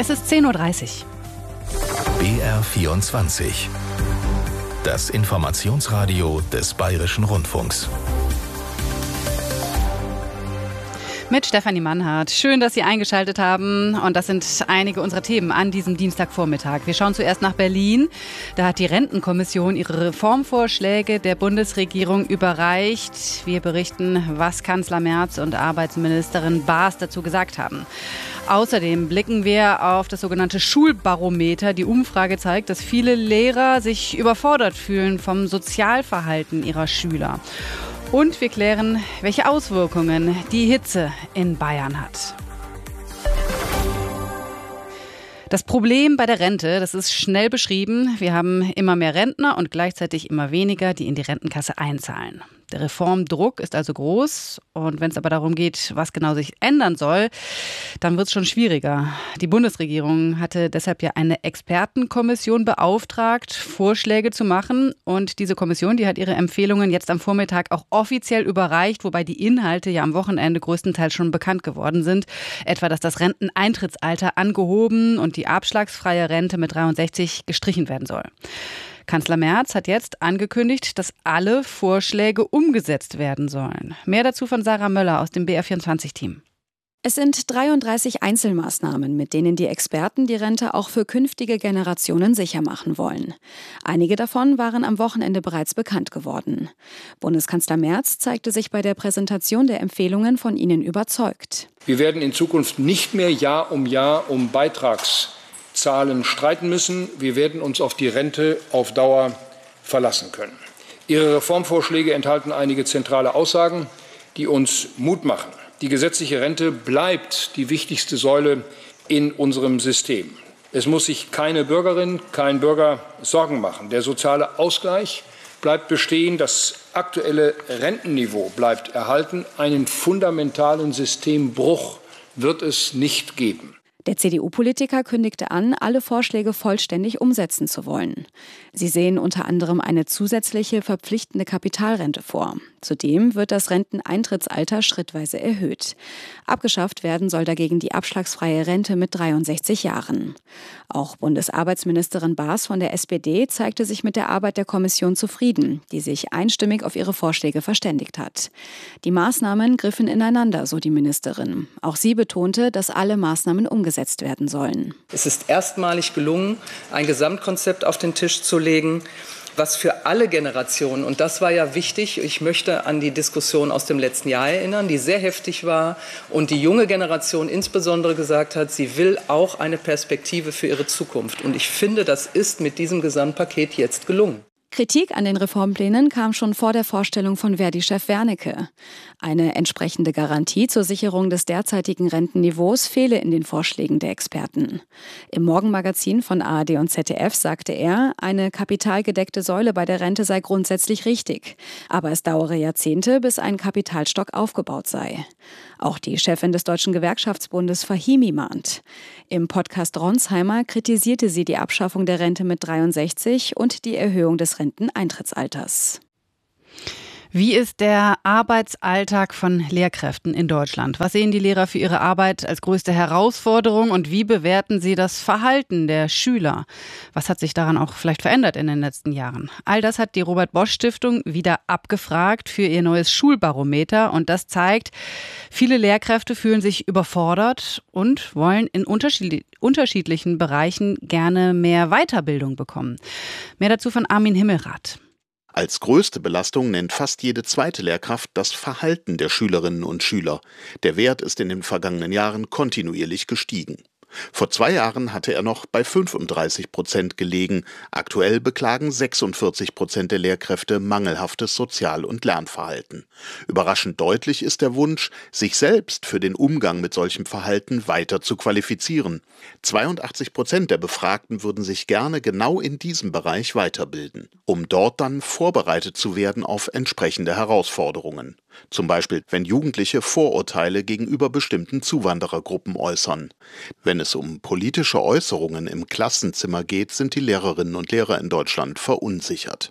Es ist 10:30 Uhr. BR24. Das Informationsradio des Bayerischen Rundfunks. Mit Stefanie Mannhardt. Schön, dass Sie eingeschaltet haben. Und das sind einige unserer Themen an diesem Dienstagvormittag. Wir schauen zuerst nach Berlin. Da hat die Rentenkommission ihre Reformvorschläge der Bundesregierung überreicht. Wir berichten, was Kanzler Merz und Arbeitsministerin Baas dazu gesagt haben. Außerdem blicken wir auf das sogenannte Schulbarometer. Die Umfrage zeigt, dass viele Lehrer sich überfordert fühlen vom Sozialverhalten ihrer Schüler. Und wir klären, welche Auswirkungen die Hitze in Bayern hat. Das Problem bei der Rente, das ist schnell beschrieben. Wir haben immer mehr Rentner und gleichzeitig immer weniger, die in die Rentenkasse einzahlen. Der Reformdruck ist also groß. Und wenn es aber darum geht, was genau sich ändern soll, dann wird es schon schwieriger. Die Bundesregierung hatte deshalb ja eine Expertenkommission beauftragt, Vorschläge zu machen. Und diese Kommission, die hat ihre Empfehlungen jetzt am Vormittag auch offiziell überreicht, wobei die Inhalte ja am Wochenende größtenteils schon bekannt geworden sind. Etwa, dass das Renteneintrittsalter angehoben und die abschlagsfreie Rente mit 63 gestrichen werden soll. Kanzler Merz hat jetzt angekündigt, dass alle Vorschläge umgesetzt werden sollen. Mehr dazu von Sarah Möller aus dem BR24-Team. Es sind 33 Einzelmaßnahmen, mit denen die Experten die Rente auch für künftige Generationen sicher machen wollen. Einige davon waren am Wochenende bereits bekannt geworden. Bundeskanzler Merz zeigte sich bei der Präsentation der Empfehlungen von ihnen überzeugt. Wir werden in Zukunft nicht mehr Jahr um Beitragszahlen streiten müssen. Wir werden uns auf die Rente auf Dauer verlassen können. Ihre Reformvorschläge enthalten einige zentrale Aussagen, die uns Mut machen. Die gesetzliche Rente bleibt die wichtigste Säule in unserem System. Es muss sich keine Bürgerin, kein Bürger Sorgen machen. Der soziale Ausgleich bleibt bestehen. Das aktuelle Rentenniveau bleibt erhalten. Einen fundamentalen Systembruch wird es nicht geben. Der CDU-Politiker kündigte an, alle Vorschläge vollständig umsetzen zu wollen. Sie sehen unter anderem eine zusätzliche verpflichtende Kapitalrente vor. Zudem wird das Renteneintrittsalter schrittweise erhöht. Abgeschafft werden soll dagegen die abschlagsfreie Rente mit 63 Jahren. Auch Bundesarbeitsministerin Baas von der SPD zeigte sich mit der Arbeit der Kommission zufrieden, die sich einstimmig auf ihre Vorschläge verständigt hat. Die Maßnahmen griffen ineinander, so die Ministerin. Auch sie betonte, dass alle Maßnahmen umgesetzt werden sollen. Es ist erstmalig gelungen, ein Gesamtkonzept auf den Tisch zu legen, was für alle Generationen, und das war ja wichtig, ich möchte an die Diskussion aus dem letzten Jahr erinnern, die sehr heftig war und die junge Generation insbesondere gesagt hat, sie will auch eine Perspektive für ihre Zukunft. Und ich finde, das ist mit diesem Gesamtpaket jetzt gelungen. Kritik an den Reformplänen kam schon vor der Vorstellung von Verdi-Chef Wernicke. Eine entsprechende Garantie zur Sicherung des derzeitigen Rentenniveaus fehle in den Vorschlägen der Experten. Im Morgenmagazin von ARD und ZDF sagte er, eine kapitalgedeckte Säule bei der Rente sei grundsätzlich richtig. Aber es dauere Jahrzehnte, bis ein Kapitalstock aufgebaut sei. Auch die Chefin des Deutschen Gewerkschaftsbundes Fahimi mahnt. Im Podcast Ronsheimer kritisierte sie die Abschaffung der Rente mit 63 und die Erhöhung des Renteneintrittsalters. Wie ist der Arbeitsalltag von Lehrkräften in Deutschland? Was sehen die Lehrer für ihre Arbeit als größte Herausforderung und wie bewerten sie das Verhalten der Schüler? Was hat sich daran auch vielleicht verändert in den letzten Jahren? All das hat die Robert-Bosch-Stiftung wieder abgefragt für ihr neues Schulbarometer und das zeigt, viele Lehrkräfte fühlen sich überfordert und wollen in unterschiedlichen Bereichen gerne mehr Weiterbildung bekommen. Mehr dazu von Armin Himmelrath. Als größte Belastung nennt fast jede zweite Lehrkraft das Verhalten der Schülerinnen und Schüler. Der Wert ist in den vergangenen Jahren kontinuierlich gestiegen. Vor 2 Jahren hatte er noch bei 35% gelegen. Aktuell beklagen 46% der Lehrkräfte mangelhaftes Sozial- und Lernverhalten. Überraschend deutlich ist der Wunsch, sich selbst für den Umgang mit solchem Verhalten weiter zu qualifizieren. 82% der Befragten würden sich gerne genau in diesem Bereich weiterbilden, um dort dann vorbereitet zu werden auf entsprechende Herausforderungen. Zum Beispiel, wenn Jugendliche Vorurteile gegenüber bestimmten Zuwanderergruppen äußern. Wenn es um politische Äußerungen im Klassenzimmer geht, sind die Lehrerinnen und Lehrer in Deutschland verunsichert.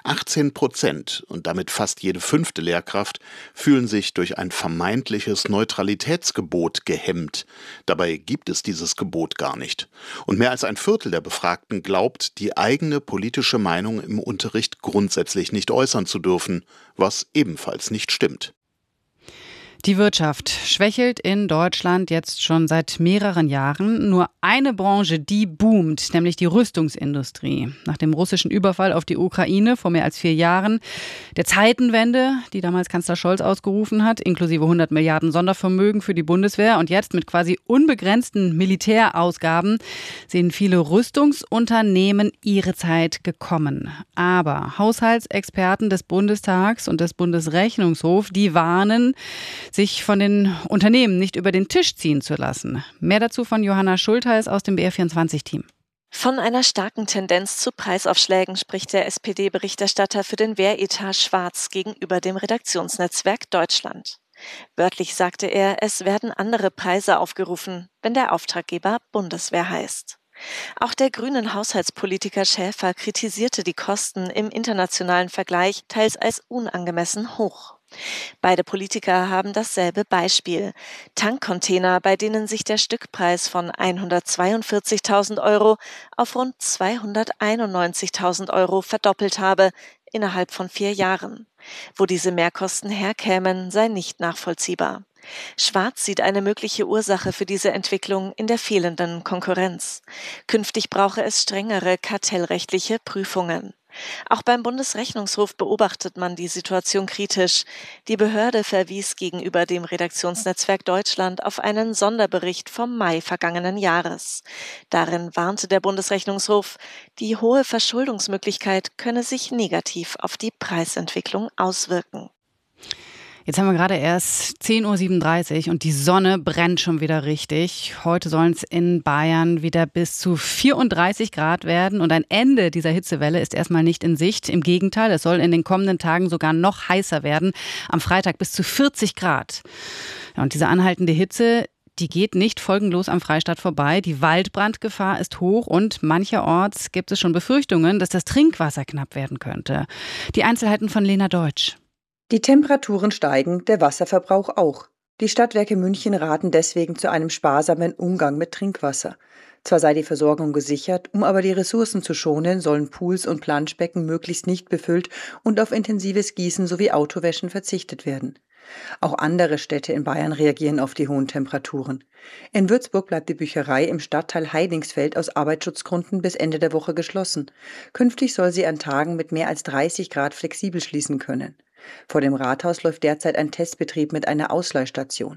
18% und damit fast jede 5. Lehrkraft fühlen sich durch ein vermeintliches Neutralitätsgebot gehemmt. Dabei gibt es dieses Gebot gar nicht. Und mehr als ein Viertel der Befragten glaubt, die eigene politische Meinung im Unterricht grundsätzlich nicht äußern zu dürfen, was ebenfalls nicht stimmt. Die Wirtschaft schwächelt in Deutschland jetzt schon seit mehreren Jahren. Nur eine Branche, die boomt, nämlich die Rüstungsindustrie. Nach dem russischen Überfall auf die Ukraine vor mehr als 4 Jahren, der Zeitenwende, die damals Kanzler Scholz ausgerufen hat, inklusive 100 Milliarden Sondervermögen für die Bundeswehr und jetzt mit quasi unbegrenzten Militärausgaben, sehen viele Rüstungsunternehmen ihre Zeit gekommen. Aber Haushaltsexperten des Bundestags und des Bundesrechnungshofs, die warnen, sich von den Unternehmen nicht über den Tisch ziehen zu lassen. Mehr dazu von Johanna Schultheis aus dem BR24-Team. Von einer starken Tendenz zu Preisaufschlägen spricht der SPD-Berichterstatter für den Wehretat Schwarz gegenüber dem Redaktionsnetzwerk Deutschland. Wörtlich sagte er, es werden andere Preise aufgerufen, wenn der Auftraggeber Bundeswehr heißt. Auch der grünen Haushaltspolitiker Schäfer kritisierte die Kosten im internationalen Vergleich teils als unangemessen hoch. Beide Politiker haben dasselbe Beispiel. Tankcontainer, bei denen sich der Stückpreis von 142.000 € auf rund 291.000 € verdoppelt habe, innerhalb von 4 Jahren. Wo diese Mehrkosten herkämen, sei nicht nachvollziehbar. Schwarz sieht eine mögliche Ursache für diese Entwicklung in der fehlenden Konkurrenz. Künftig brauche es strengere kartellrechtliche Prüfungen. Auch beim Bundesrechnungshof beobachtet man die Situation kritisch. Die Behörde verwies gegenüber dem Redaktionsnetzwerk Deutschland auf einen Sonderbericht vom Mai vergangenen Jahres. Darin warnte der Bundesrechnungshof, die hohe Verschuldungsmöglichkeit könne sich negativ auf die Preisentwicklung auswirken. Jetzt haben wir gerade erst 10.37 Uhr und die Sonne brennt schon wieder richtig. Heute sollen es in Bayern wieder bis zu 34 Grad werden und ein Ende dieser Hitzewelle ist erstmal nicht in Sicht. Im Gegenteil, es soll in den kommenden Tagen sogar noch heißer werden. Am Freitag bis zu 40 Grad. Ja, und diese anhaltende Hitze, die geht nicht folgenlos am Freistaat vorbei. Die Waldbrandgefahr ist hoch und mancherorts gibt es schon Befürchtungen, dass das Trinkwasser knapp werden könnte. Die Einzelheiten von Lena Deutsch. Die Temperaturen steigen, der Wasserverbrauch auch. Die Stadtwerke München raten deswegen zu einem sparsamen Umgang mit Trinkwasser. Zwar sei die Versorgung gesichert, um aber die Ressourcen zu schonen, sollen Pools und Planschbecken möglichst nicht befüllt und auf intensives Gießen sowie Autowäschen verzichtet werden. Auch andere Städte in Bayern reagieren auf die hohen Temperaturen. In Würzburg bleibt die Bücherei im Stadtteil Heidingsfeld aus Arbeitsschutzgründen bis Ende der Woche geschlossen. Künftig soll sie an Tagen mit mehr als 30 Grad flexibel schließen können. Vor dem Rathaus läuft derzeit ein Testbetrieb mit einer Ausleihstation.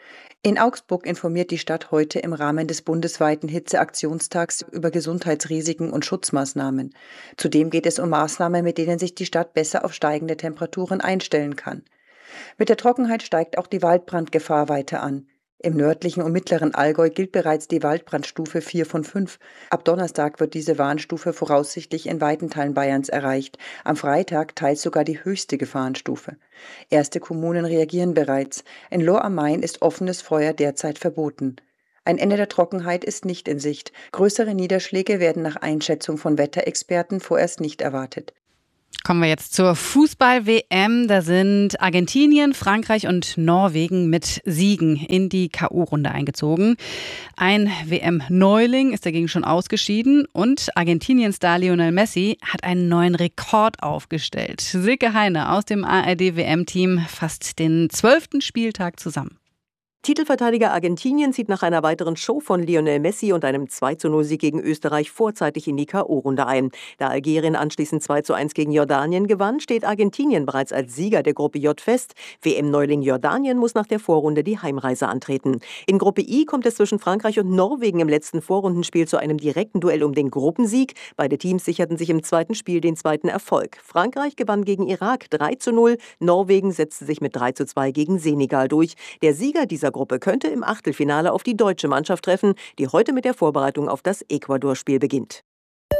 In Augsburg informiert die Stadt heute im Rahmen des bundesweiten Hitzeaktionstags über Gesundheitsrisiken und Schutzmaßnahmen. Zudem geht es um Maßnahmen, mit denen sich die Stadt besser auf steigende Temperaturen einstellen kann. Mit der Trockenheit steigt auch die Waldbrandgefahr weiter an. Im nördlichen und mittleren Allgäu gilt bereits die Waldbrandstufe 4 von 5. Ab Donnerstag wird diese Warnstufe voraussichtlich in weiten Teilen Bayerns erreicht. Am Freitag teils sogar die höchste Gefahrenstufe. Erste Kommunen reagieren bereits. In Lohr am Main ist offenes Feuer derzeit verboten. Ein Ende der Trockenheit ist nicht in Sicht. Größere Niederschläge werden nach Einschätzung von Wetterexperten vorerst nicht erwartet. Kommen wir jetzt zur Fußball-WM. Da sind Argentinien, Frankreich und Norwegen mit Siegen in die K.O.-Runde eingezogen. Ein WM-Neuling ist dagegen schon ausgeschieden und Argentinien-Star Lionel Messi hat einen neuen Rekord aufgestellt. Silke Heine aus dem ARD-WM-Team fasst den 12. Spieltag zusammen. Titelverteidiger Argentinien zieht nach einer weiteren Show von Lionel Messi und einem 2:0-Sieg gegen Österreich vorzeitig in die K.O.-Runde ein. Da Algerien anschließend 2:1 gegen Jordanien gewann, steht Argentinien bereits als Sieger der Gruppe J fest. WM-Neuling Jordanien muss nach der Vorrunde die Heimreise antreten. In Gruppe I kommt es zwischen Frankreich und Norwegen im letzten Vorrundenspiel zu einem direkten Duell um den Gruppensieg. Beide Teams sicherten sich im zweiten Spiel den zweiten Erfolg. Frankreich gewann gegen Irak 3:0, Norwegen setzte sich mit 3:2 gegen Senegal durch. Der Sieger dieser Gruppe könnte im Achtelfinale auf die deutsche Mannschaft treffen, die heute mit der Vorbereitung auf das Ecuador-Spiel beginnt.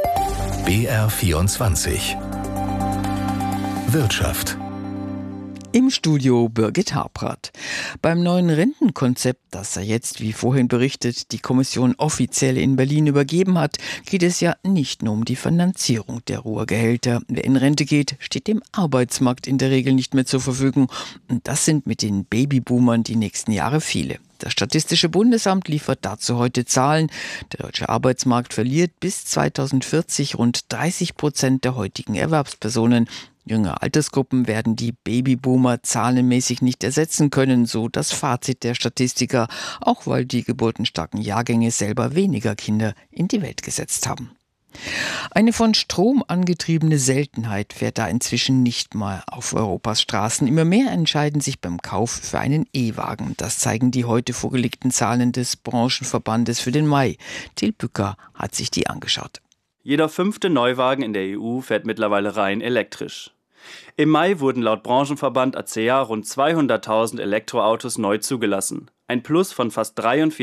BR24 Wirtschaft. Im Studio Birgit Habrath. Beim neuen Rentenkonzept, das er jetzt, wie vorhin berichtet, die Kommission offiziell in Berlin übergeben hat, geht es ja nicht nur um die Finanzierung der Ruhegehälter. Wer in Rente geht, steht dem Arbeitsmarkt in der Regel nicht mehr zur Verfügung. Und das sind mit den Babyboomern die nächsten Jahre viele. Das Statistische Bundesamt liefert dazu heute Zahlen. Der deutsche Arbeitsmarkt verliert bis 2040 rund 30% der heutigen Erwerbspersonen. Jüngere Altersgruppen werden die Babyboomer zahlenmäßig nicht ersetzen können, so das Fazit der Statistiker, auch weil die geburtenstarken Jahrgänge selber weniger Kinder in die Welt gesetzt haben. Eine von Strom angetriebene Seltenheit fährt da inzwischen nicht mal auf Europas Straßen. Immer mehr entscheiden sich beim Kauf für einen E-Wagen. Das zeigen die heute vorgelegten Zahlen des Branchenverbandes für den Mai. Till Bücker hat sich die angeschaut. Jeder 5. Neuwagen in der EU fährt mittlerweile rein elektrisch. Im Mai wurden laut Branchenverband ACEA rund 200.000 Elektroautos neu zugelassen. Ein Plus von fast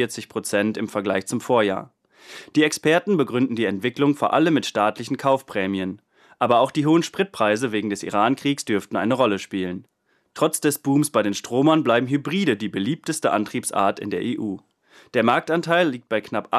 43% im Vergleich zum Vorjahr. Die Experten begründen die Entwicklung vor allem mit staatlichen Kaufprämien. Aber auch die hohen Spritpreise wegen des Iran-Kriegs dürften eine Rolle spielen. Trotz des Booms bei den Stromern bleiben Hybride die beliebteste Antriebsart in der EU. Der Marktanteil liegt bei knapp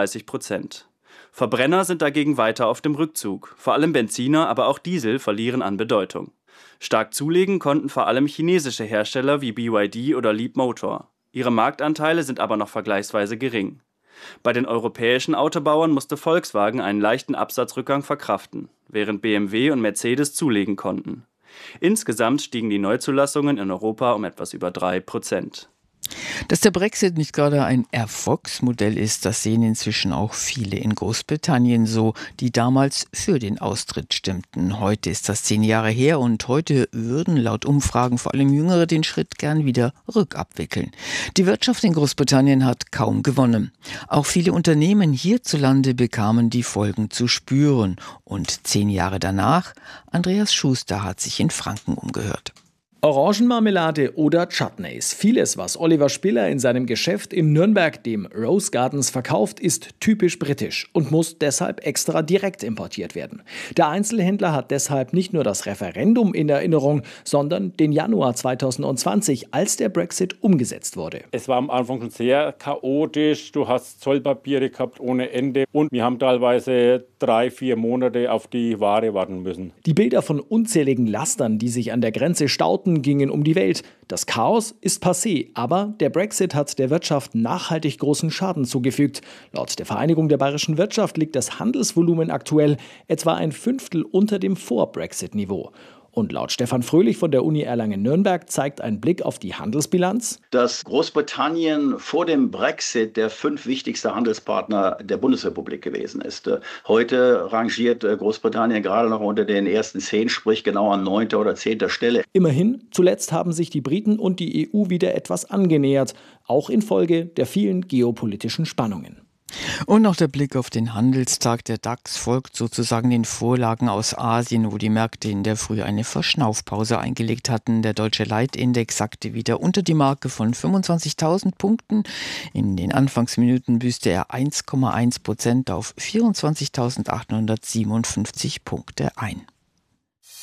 38%. Verbrenner sind dagegen weiter auf dem Rückzug. Vor allem Benziner, aber auch Diesel verlieren an Bedeutung. Stark zulegen konnten vor allem chinesische Hersteller wie BYD oder Leapmotor. Ihre Marktanteile sind aber noch vergleichsweise gering. Bei den europäischen Autobauern musste Volkswagen einen leichten Absatzrückgang verkraften, während BMW und Mercedes zulegen konnten. Insgesamt stiegen die Neuzulassungen in Europa um etwas über 3%. Dass der Brexit nicht gerade ein Erfolgsmodell ist, das sehen inzwischen auch viele in Großbritannien so, die damals für den Austritt stimmten. Heute ist das 10 Jahre her und heute würden laut Umfragen vor allem Jüngere den Schritt gern wieder rückabwickeln. Die Wirtschaft in Großbritannien hat kaum gewonnen. Auch viele Unternehmen hierzulande bekamen die Folgen zu spüren. Und 10 Jahre danach, Andreas Schuster hat sich in Franken umgehört. Orangenmarmelade oder Chutneys. Vieles, was Oliver Spiller in seinem Geschäft in Nürnberg, dem Rose Gardens, verkauft, ist typisch britisch und muss deshalb extra direkt importiert werden. Der Einzelhändler hat deshalb nicht nur das Referendum in Erinnerung, sondern den Januar 2020, als der Brexit umgesetzt wurde. Es war am Anfang schon sehr chaotisch. Du hast Zollpapiere gehabt ohne Ende und wir haben teilweise 3-4 Monate auf die Ware warten müssen. Die Bilder von unzähligen Lastern, die sich an der Grenze stauten, gingen um die Welt. Das Chaos ist passé, aber der Brexit hat der Wirtschaft nachhaltig großen Schaden zugefügt. Laut der Vereinigung der bayerischen Wirtschaft liegt das Handelsvolumen aktuell etwa ein Fünftel unter dem Vor-Brexit-Niveau. Und laut Stefan Fröhlich von der Uni Erlangen-Nürnberg zeigt ein Blick auf die Handelsbilanz, dass Großbritannien vor dem Brexit der 5 wichtigste Handelspartner der Bundesrepublik gewesen ist. Heute rangiert Großbritannien gerade noch unter den ersten 10, sprich genau an 9. oder 10. Stelle. Immerhin, zuletzt haben sich die Briten und die EU wieder etwas angenähert, auch infolge der vielen geopolitischen Spannungen. Und noch der Blick auf den Handelstag. Der DAX folgt sozusagen den Vorlagen aus Asien, wo die Märkte in der Früh eine Verschnaufpause eingelegt hatten. Der deutsche Leitindex sackte wieder unter die Marke von 25.000 Punkten. In den Anfangsminuten büßte er 1,1% auf 24.857 Punkte ein.